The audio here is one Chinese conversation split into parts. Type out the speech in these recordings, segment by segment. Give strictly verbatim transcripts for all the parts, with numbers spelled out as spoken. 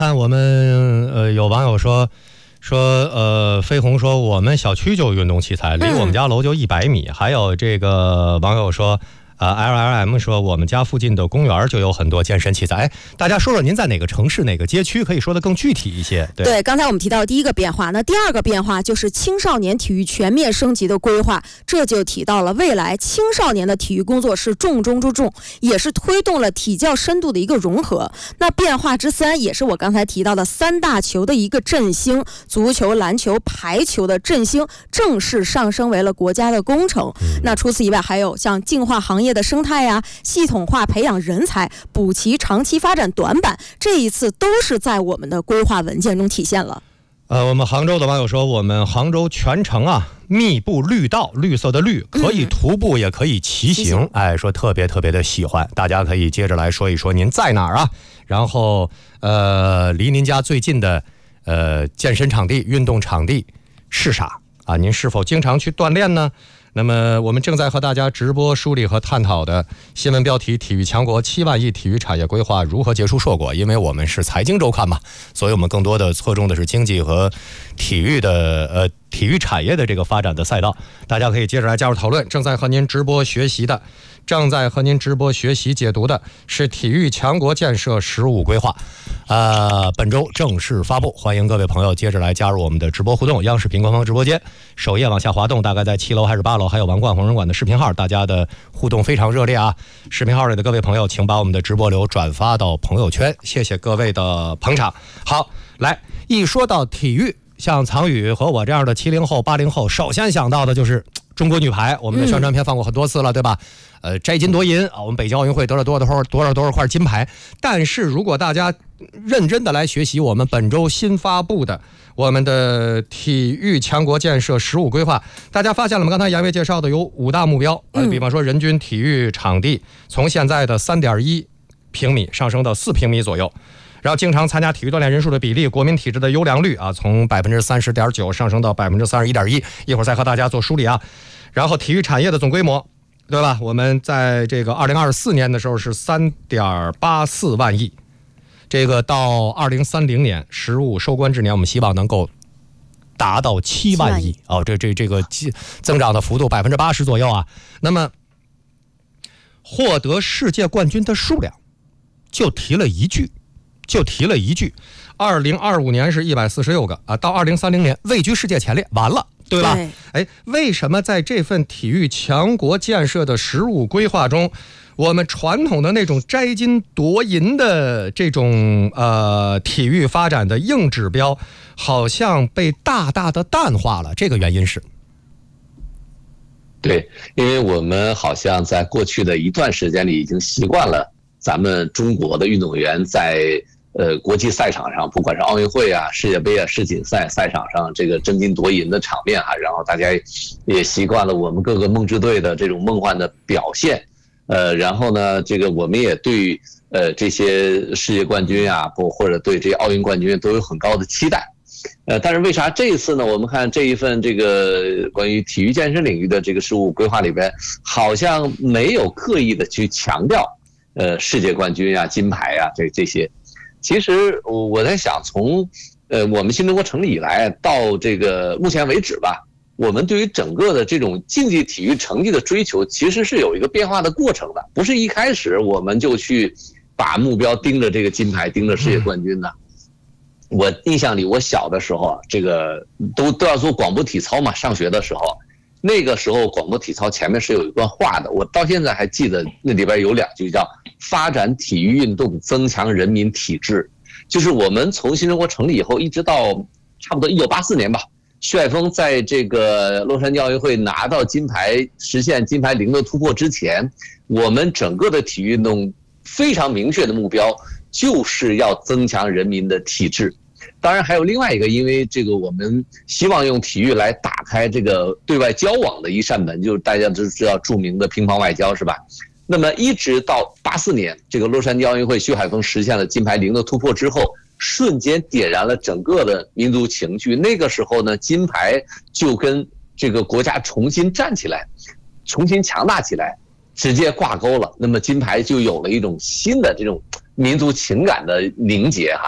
但我们呃有网友说说呃飞鸿说我们小区就有运动器材，离我们家楼就一百米、嗯。还有这个网友说。呃 ，L L M 说我们家附近的公园就有很多健身器材。哎，大家说说您在哪个城市、哪个街区，可以说得更具体一些。对， 对，刚才我们提到第一个变化，那第二个变化就是青少年体育全面升级的规划，这就提到了未来青少年的体育工作是重中之重，也是推动了体教深度的一个融合。那变化之三也是我刚才提到的三大球的一个振兴，足球、篮球、排球的振兴正式上升为了国家的工程。嗯、那除此以外，还有像净化行业的生态呀、系统化培养人才、补齐长期发展短板，这一次都是在我们的规划文件中体现了。 呃，我们杭州的网友说，我们杭州全城啊，密布绿道，绿色的绿，可以徒步，也可以骑行。嗯、哎，说特别特别的喜欢，大家可以接着来说一说您在哪儿啊？然后，呃，离您家最近的呃健身场地、运动场地是啥啊？您是否经常去锻炼呢？那么我们正在和大家直播梳理和探讨的新闻标题：体育强国七万亿体育产业规划如何结出硕果。因为我们是财经周刊嘛，所以我们更多的侧重的是经济和体育的呃体育产业的这个发展的赛道。大家可以接着来加入讨论。正在和您直播学习的正在和您直播学习解读的是体育强国建设十五规划，呃，本周正式发布，欢迎各位朋友接着来加入我们的直播互动。央视频官方直播间首页往下滑动，大概在七楼还是八楼，还有王冠红人馆的视频号，大家的互动非常热烈啊！视频号里的各位朋友，请把我们的直播流转发到朋友圈，谢谢各位的捧场。好，来，一说到体育，像曹宇和我这样的七零后、八零后，首先想到的就是中国女排，我们的宣传片放过很多次了，嗯、对吧？呃，摘金夺银啊，我们北京奥运会得了多少多少多少多少块金牌。但是如果大家认真的来学习我们本周新发布的我们的体育强国建设十五规划，大家发现了吗？刚才杨岳介绍的有五大目标，呃，比方说人均体育场地从现在的三点一平米上升到四平米左右。然后经常参加体育锻炼人数的比例，国民体质的优良率啊，从百分之三十点九上升到百分之三十一点一。一会儿再和大家做梳理啊。然后体育产业的总规模，对吧？我们在这个二零二四年的时候是三点八四万亿，这个到二零三零年十五收官之年，我们希望能够达到七万亿哦，这这这个增长的幅度百分之八十左右啊。那么获得世界冠军的数量，就提了一句。就提了一句，二零二五年是一百四十六个啊，到二零三零年位居世界前列，完了，对吧？哎，为什么在这份体育强国建设的十五规划中，我们传统的那种摘金夺银的这种呃体育发展的硬指标，好像被大大的淡化了？这个原因是？ 对，因为我们好像在过去的一段时间里已经习惯了咱们中国的运动员在呃，国际赛场上，不管是奥运会啊、世界杯啊、世锦赛赛场上这个争金夺银的场面啊，然后大家也习惯了我们各个梦之队的这种梦幻的表现，呃，然后呢，这个我们也对呃这些世界冠军啊，不或者对这些奥运冠军都有很高的期待，呃，但是为啥这一次呢？我们看这一份这个关于体育健身领域的这个十五规划里边，好像没有刻意的去强调呃世界冠军啊、金牌啊这这些。其实我在想，从呃我们新中国成立以来到这个目前为止吧，我们对于整个的这种竞技体育成绩的追求，其实是有一个变化的过程的，不是一开始我们就去把目标盯着这个金牌、盯着世界冠军的。我印象里，我小的时候，这个都都要做广播体操嘛，上学的时候，那个时候广播体操前面是有一段话的，我到现在还记得，那里边有两句叫发展体育运动，增强人民体质。就是我们从新中国成立以后，一直到差不多一九八四年吧，徐海峰在这个洛杉矶奥运会拿到金牌，实现金牌零的突破之前，我们整个的体育运动非常明确的目标就是要增强人民的体质。当然还有另外一个，因为这个我们希望用体育来打开这个对外交往的一扇门，就是大家都知道著名的乒乓外交，是吧？那么一直到八四年，这个洛杉矶奥运会，徐海峰实现了金牌零的突破之后，瞬间点燃了整个的民族情绪。那个时候呢，金牌就跟这个国家重新站起来，重新强大起来，直接挂钩了。那么金牌就有了一种新的这种民族情感的凝结哈。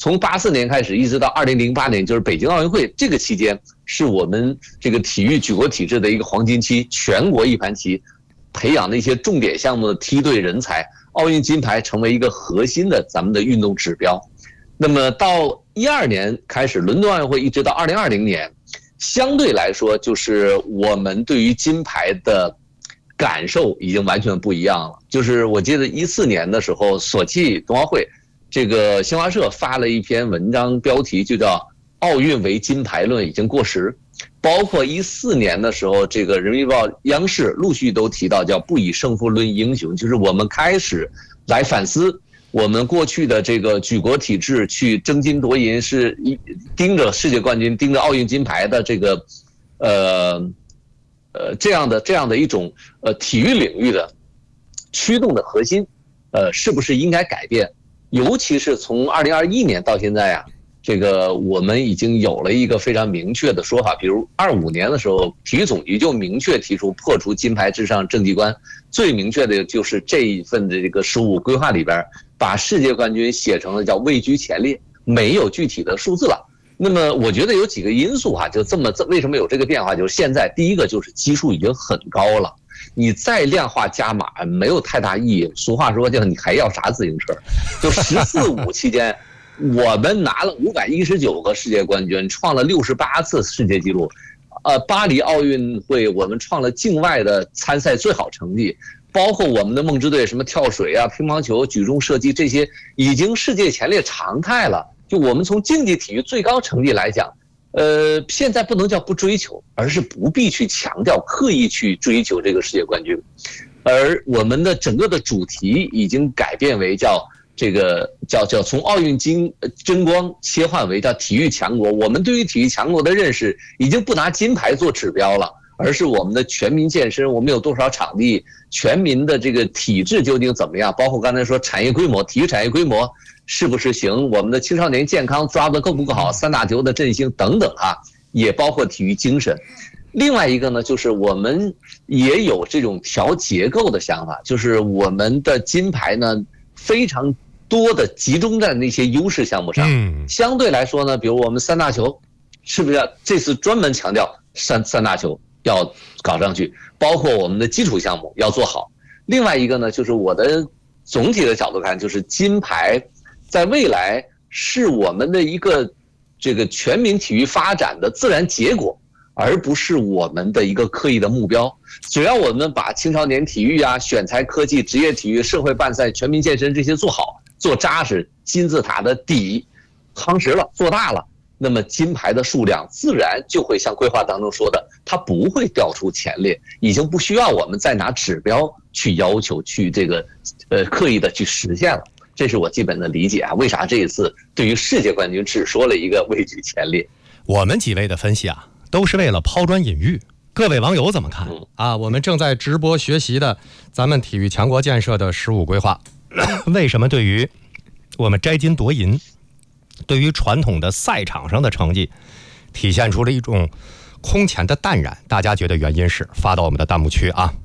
从八四年开始一直到二零零八年，就是北京奥运会这个期间，是我们这个体育举国体制的一个黄金期，全国一盘棋，培养的一些重点项目的梯队人才，奥运金牌成为一个核心的咱们的运动指标。那么到一二年开始，伦敦奥运会一直到二零二零年，相对来说就是我们对于金牌的感受已经完全不一样了。就是我记得一四年的时候，索契冬奥会，这个新华社发了一篇文章，标题就叫“奥运为金牌论已经过时”。包括一四年的时候，这个人民日报、央视陆续都提到叫“不以胜负论英雄”，就是我们开始来反思我们过去的这个举国体制去争金夺银，是盯着世界冠军、盯着奥运金牌的这个，呃，呃这样的这样的一种呃体育领域的驱动的核心，呃，是不是应该改变？尤其是从二零二一年到现在啊，这个我们已经有了一个非常明确的说法，比如二五年的时候，体育总局就明确提出破除金牌至上政绩观，最明确的就是这一份的这个十五规划里边，把世界冠军写成了叫位居前列，没有具体的数字了。那么我觉得有几个因素哈、啊，就这么为什么有这个变化？就是现在第一个就是基数已经很高了。你再量化加码没有太大意义。俗话说叫你还要啥自行车？就十四五期间，我们拿了五百一十九个世界冠军，创了六十八次世界纪录。呃，巴黎奥运会我们创了境外的参赛最好成绩，包括我们的梦之队，什么跳水啊、乒乓球、举重、射击这些，已经世界前列常态了。就我们从竞技体育最高成绩来讲。呃，现在不能叫不追求，而是不必去强调、刻意去追求这个世界冠军，而我们的整个的主题已经改变为叫这个叫叫从奥运金争光切换为叫体育强国。我们对于体育强国的认识已经不拿金牌做指标了，而是我们的全民健身，我们有多少场地，全民的这个体制究竟怎么样？包括刚才说产业规模，体育产业规模。是不是行？我们的青少年健康抓得够不够好？三大球的振兴等等啊，也包括体育精神。另外一个呢，就是我们也有这种调结构的想法，就是我们的金牌呢非常多的集中在那些优势项目上。嗯，相对来说呢，比如我们三大球，是不是要这次专门强调三三大球要搞上去？包括我们的基础项目要做好。另外一个呢，就是我的总体的角度看，就是金牌。在未来是我们的一个这个全民体育发展的自然结果，而不是我们的一个刻意的目标。只要我们把青少年体育啊、选材科技、职业体育、社会办赛、全民健身这些做好、做扎实，金字塔的底夯实了、做大了，那么金牌的数量自然就会像规划当中说的，它不会掉出前列，已经不需要我们再拿指标去要求、去这个呃刻意的去实现了。这是我基本的理解啊，为啥这一次对于世界冠军只说了一个位居前列？ 我们几位的分析啊，都是为了抛砖引玉。各位网友怎么看啊？我们正在直播学习的咱们体育强国建设的十五规划，为什么对于我们摘金夺银，对于传统的赛场上的成绩，体现出了一种空前的淡然？大家觉得原因是？发到我们的弹幕区啊。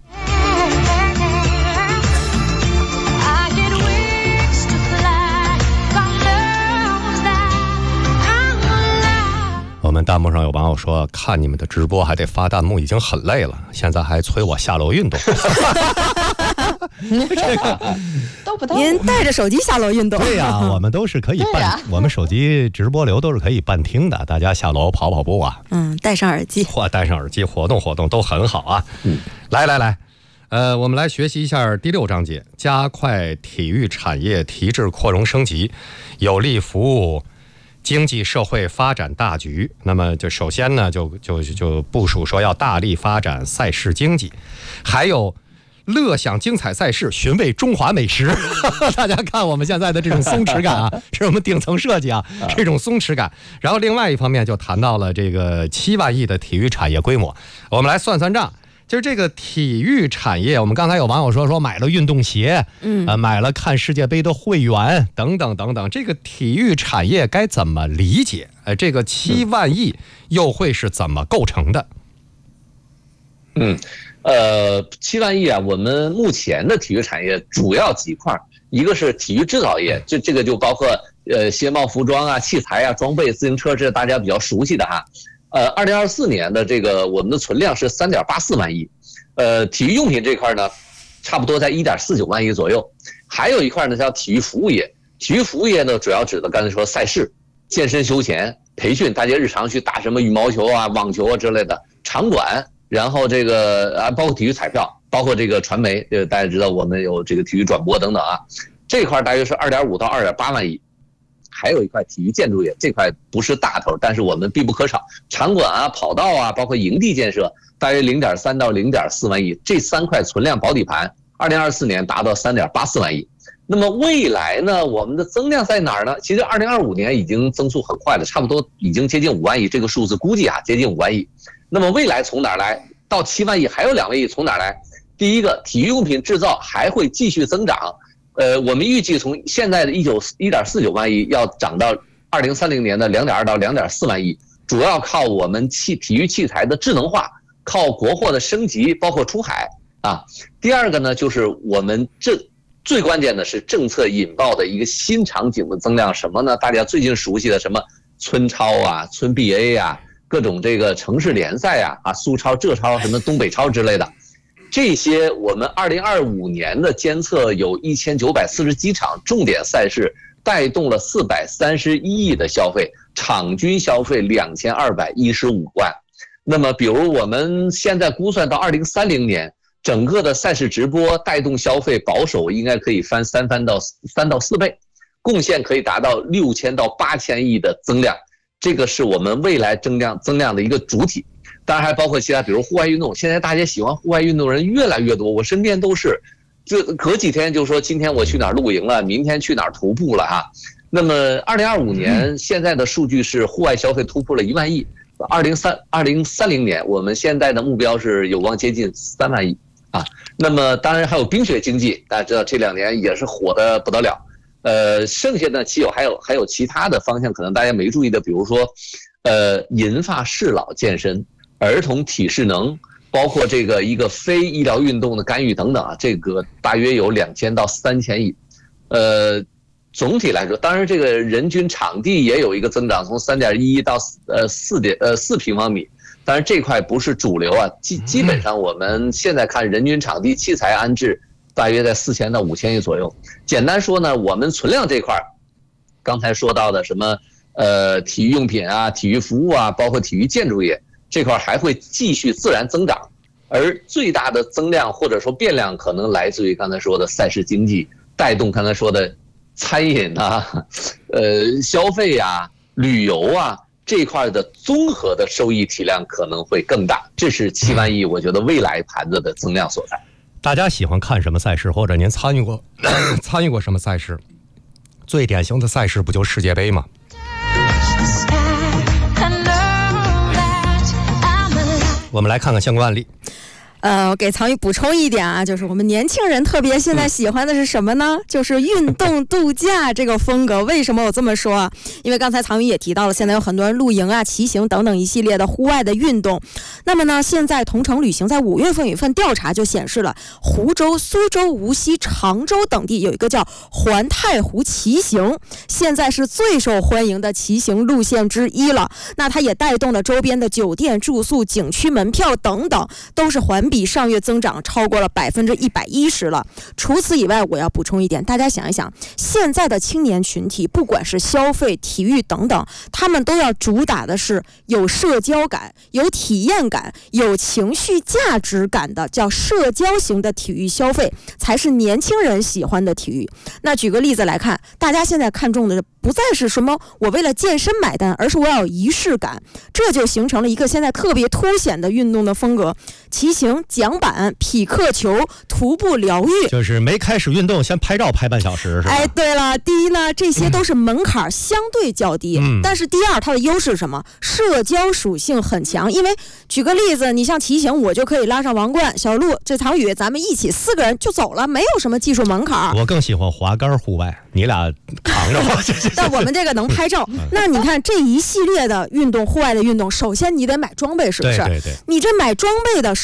我们弹幕上有网友说，看你们的直播还得发弹幕已经很累了，现在还催我下楼运动。这个都不您带着手机下楼运动？ 对呀、啊，我们都是可以伴、啊，我们手机直播流都是可以伴听的，大家下楼跑跑步啊， 嗯，戴上耳机或戴上耳机活动活动都很好啊。嗯，来来来，呃，我们来学习一下第六章节，加快体育产业提质扩容升级，有力服务经济社会发展大局。那么就首先呢，就就就部署说要大力发展赛事经济，还有乐享精彩赛事，寻味中华美食。大家看我们现在的这种松弛感啊，是我们顶层设计啊，这种松弛感。然后另外一方面就谈到了这个七万亿的体育产业规模，我们来算算账。就是这个体育产业，我们刚才有网友说说买了运动鞋，嗯，呃，买了看世界杯的会员等等等等，这个体育产业该怎么理解？呃，这个七万亿又会是怎么构成的？ 嗯，呃，七万亿啊，我们目前的体育产业主要几块，一个是体育制造业，这这个就包括呃鞋帽、服装啊、器材啊、装备、自行车，这是大家比较熟悉的哈。呃，二零二四年的这个我们的存量是三点八四万亿，呃，体育用品这块呢，差不多在一点四九万亿左右。还有一块呢叫体育服务业，体育服务业呢主要指的刚才说赛事、健身休闲、培训，大家日常去打什么羽毛球啊、网球啊之类的场馆，然后这个啊包括体育彩票，包括这个传媒，呃大家知道我们有这个体育转播等等啊，这块大约是二点五到二点八万亿。还有一块体育建筑业，这块不是大头，但是我们必不可少，场馆啊、跑道啊，包括营地建设，大约零点三到零点四万亿，这三块存量保底盘，二零二四年达到三点八四万亿。那么未来呢，我们的增量在哪儿呢？其实二零二五年已经增速很快了，差不多已经接近五万亿，这个数字估计啊接近五万亿。那么未来从哪儿来？到七万亿还有两万亿从哪儿来？第一个，体育用品制造还会继续增长。呃，我们预计从现在的一九一点四九万亿要涨到二零三零年的两点二到两点四万亿，主要靠我们器体育器材的智能化，靠国货的升级，包括出海啊。第二个呢，就是我们这最关键的是政策引爆的一个新场景的增量，什么呢？大家最近熟悉的什么村超啊、村 B A 啊、各种这个城市联赛啊、啊苏超、浙超、什么东北超之类的。这些我们二零二五年的监测有一千九百四十几场重点赛事，带动了四百三十一亿的消费，场均消费两千二百一十五万。那么，比如我们现在估算到二零三零年，整个的赛事直播带动消费保守应该可以翻三番到三到四倍，贡献可以达到六千到八千亿的增量，这个是我们未来增量增量的一个主体。当然还包括其他，比如户外运动，现在大家喜欢户外运动人越来越多，我身边都是，就隔几天就说今天我去哪儿露营了，明天去哪儿徒步了哈。那么二零二五年现在的数据是户外消费突破了一万亿，二零三二零三零年我们现在的目标是有望接近三万亿啊。那么当然还有冰雪经济，大家知道这两年也是火的不得了。呃，剩下的其有还有还有其他的方向，可能大家没注意的，比如说，呃，银发适老健身。儿童体适能，包括这个一个非医疗运动的干预等等啊，这个大约有两千到三千亿。呃，总体来说，当然这个人均场地也有一个增长，从三点一到呃四点呃四平方米。当然这块不是主流啊，基基本上我们现在看人均场地器材安置大约在四千到五千亿左右。简单说呢，我们存量这块，刚才说到的什么呃体育用品啊、体育服务啊，包括体育建筑业。这块还会继续自然增长，而最大的增量或者说变量可能来自于刚才说的赛事经济，带动刚才说的餐饮啊、呃消费啊、旅游啊这块的综合的收益体量可能会更大。这是七万亿，我觉得未来盘子的增量所在。 大家喜欢看什么赛事，或者您参与过参与过什么赛事？最典型的赛事不就世界杯吗？我们来看看相关案例。 呃，给曹宇补充一点啊，就是我们年轻人特别现在喜欢的是什么呢？就是运动度假这个风格。为什么我这么说啊？因为刚才曹宇也提到了，现在有很多人露营啊、骑行等等一系列的户外的运动。那么呢，现在同程旅行在五月份有一份调查就显示了，湖州、苏州、无锡、常州等地有一个叫环太湖骑行，现在是最受欢迎的骑行路线之一了。那它也带动了周边的酒店、住宿、景区门票等等，都是环比上月增长超过了百分之一百一十了。除此以外，我要补充一点，大家想一想，现在的青年群体，不管是消费、体育等等，他们都要主打的是有社交感、有体验感、有情绪价值感的，叫社交型的体育消费，才是年轻人喜欢的体育。那举个例子来看，大家现在看重的不再是什么我为了健身买单，而是我要有仪式感，这就形成了一个现在特别凸显的运动的风格：骑行、桨板、匹克球、徒步疗愈。 就是没开始运动先拍照拍半小时，是吧？ 哎，对了，第一呢，这些都是门槛相对较低，嗯、但是第二，它的优势是什么？社交属性很强。因为举个例子，你像骑行，我就可以拉上王冠、小鹿、这唐宇，咱们一起四个人就走了，没有什么技术门槛。 我更喜欢滑竿户外，你俩扛着我。 但我们这个能拍照。那你看这一系列的运动，户外的运动，首先你得买装备，是不是？ 对对对。 你这买装备的时刻，大家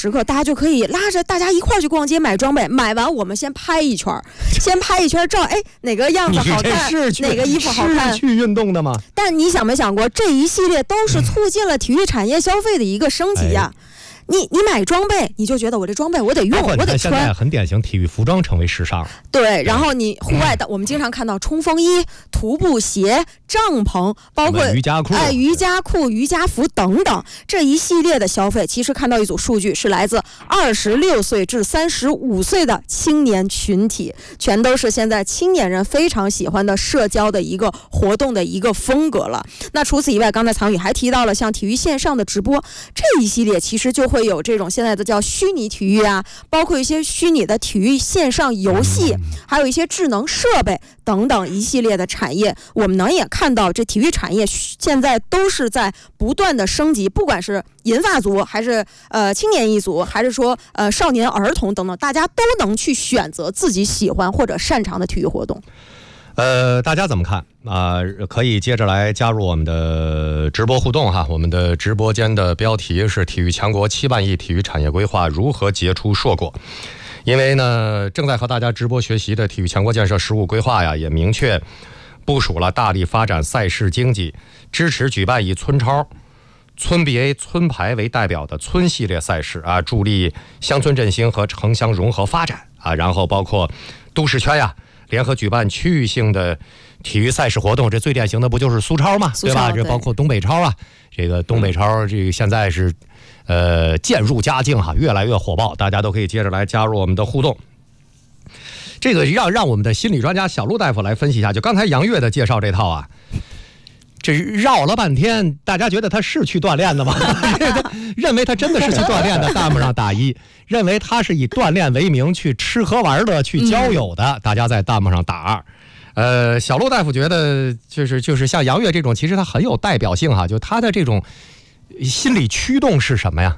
就可以拉着大家一块儿去逛街买装备，买完我们先拍一圈，先拍一圈照，哎，哪个样子好看，哪个衣服好看， 是去运动的吗？ 但你想没想过，这一系列都是促进了体育产业消费的一个升级呀、啊。哎你你买装备，你就觉得我这装备我得用，我得穿。 现在很典型，体育服装成为时尚。 对，然后你户外的，我们经常看到冲锋衣、徒步鞋、帐篷，包括瑜伽裤、 哎瑜伽裤、瑜伽服等等，这一系列的消费，其实看到一组数据是来自二十六岁至三十五岁的青年群体，全都是现在青年人非常喜欢的社交的一个活动的一个风格了。那除此以外，刚才曹宇还提到了像体育线上的直播这一系列，其实就会有这种现在的叫虚拟体育啊，包括一些虚拟的体育线上游戏，还有一些智能设备等等一系列的产业。我们能也看到，这体育产业现在都是在不断的升级，不管是银发族，还是呃青年一族，还是说呃少年儿童等等，大家都能去选择自己喜欢或者擅长的体育活动。 呃，大家怎么看啊、呃？可以接着来加入我们的直播互动哈。我们的直播间的标题是“体育强国七万亿体育产业规划如何结出硕果”。因为呢，正在和大家直播学习的体育强国建设实务规划呀，也明确部署了大力发展赛事经济，支持举办以村超、村 B A、村排为代表的村系列赛事啊，助力乡村振兴和城乡融合发展啊。然后包括都市圈呀，联合举办区域性的体育赛事活动，这最典型的不就是苏超嘛，对吧？这包括东北超啊，这个东北超这个现在是呃渐入佳境哈，越来越火爆，大家都可以接着来加入我们的互动。这个让让我们的心理专家小陆大夫来分析一下，就刚才杨越的介绍这套啊，这绕了半天，大家觉得他是去锻炼的吗？认为他真的是去锻炼的，弹幕上打一；认为他是以锻炼为名去吃喝玩乐、去交友的，大家在弹幕上打二。呃，小陆大夫觉得就是就是像杨越这种，其实他很有代表性哈，就他的这种心理驱动是什么呀？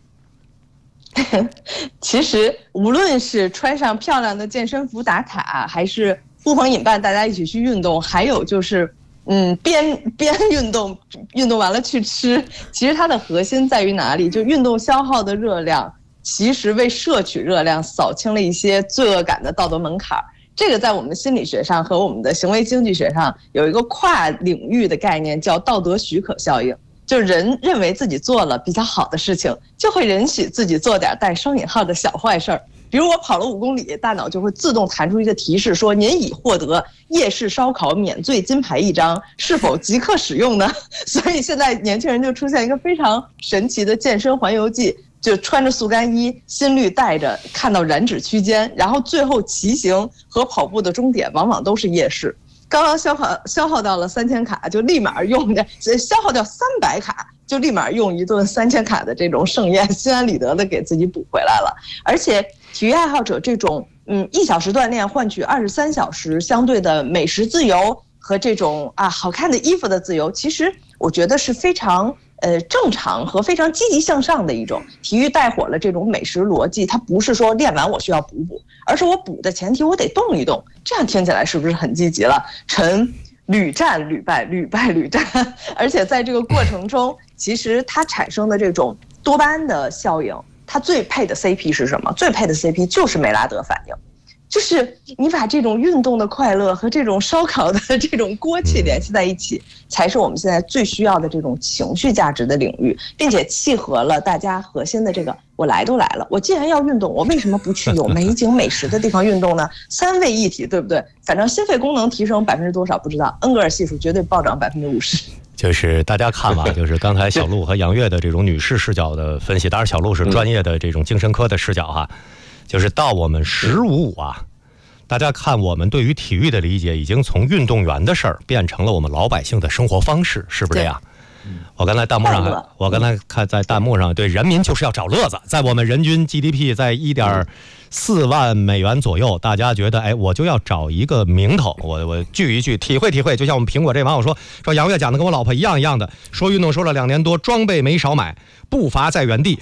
其实无论是穿上漂亮的健身服打卡，还是呼朋引伴大家一起去运动，还有就是嗯边边运动运动完了去吃，其实它的核心在于哪里？就运动消耗的热量，其实为摄取热量扫清了一些罪恶感的道德门槛。这个在我们心理学上和我们的行为经济学上有一个跨领域的概念，叫道德许可效应。就人认为自己做了比较好的事情，就会允许自己做点带双引号的小坏事儿。比如我跑了五公里，大脑就会自动弹出一个提示说，您已获得夜市烧烤免罪金牌一张，是否即刻使用呢？所以现在年轻人就出现一个非常神奇的健身环游记，就穿着速干衣，心率带着，看到燃脂区间，然后最后骑行和跑步的终点往往都是夜市。刚刚消耗消耗到了三千卡，就立马用的消耗掉三百卡，就立马用一顿三千卡的这种盛宴，心安理得的给自己补回来了。而且体育爱好者这种嗯一小时锻炼换取二十三小时相对的美食自由和这种啊好看的衣服的自由，其实我觉得是非常呃正常和非常积极向上的一种体育带火了这种美食逻辑。它不是说练完我需要补补，而是我补的前提我得动一动，这样听起来是不是很积极了？陈屡战屡败，屡败屡战，而且在这个过程中，其实它产生的这种多巴胺的效应，它最配的 C P 是什么？最配的 C P 就是梅拉德反应。就是你把这种运动的快乐和这种烧烤的这种锅气联系在一起，才是我们现在最需要的这种情绪价值的领域，并且契合了大家核心的这个我来都来了，我既然要运动，我为什么不去有美景美食的地方运动呢？三位一体，对不对？反正心肺功能提升百分之多少不知道，恩格尔系数绝对暴涨百分之五十。 就是大家看吧，就是刚才小陆和杨越的这种女士视角的分析，当然小陆是专业的这种精神科的视角哈。就是到我们十五五啊，大家看我们对于体育的理解已经从运动员的事儿变成了我们老百姓的生活方式，是不是这样？我刚才弹幕上，我刚才看在弹幕上，对，人民就是要找乐子。在我们人均 G D P 在一点四万美元左右，大家觉得，哎，我就要找一个名头，我我聚一聚，体会体会。就像我们苹果这网友说，说杨越讲的跟我老婆一样一样的，说运动说了两年多，装备没少买，步伐在原地。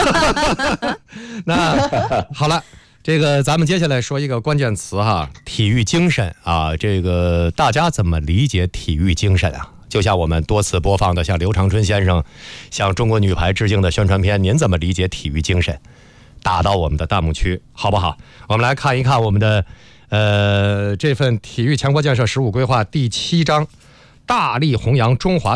那好了。这个咱们接下来说一个关键词哈，体育精神啊，这个大家怎么理解体育精神啊？就像我们多次播放的，像刘长春先生向中国女排致敬的宣传片，您怎么理解体育精神？ 打到我们的弹幕区，好不好？我们来看一看我们的呃这份体育强国建设十五规划第七章，大力弘扬中华